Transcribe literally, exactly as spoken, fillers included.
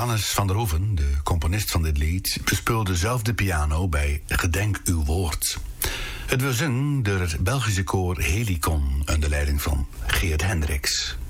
Wannes van der Hoeven, de componist van dit lied, bespeelde zelf de piano bij Gedenk uw woord. Het werd gezongen door het Belgische koor Helicon onder leiding van Geert Hendricks.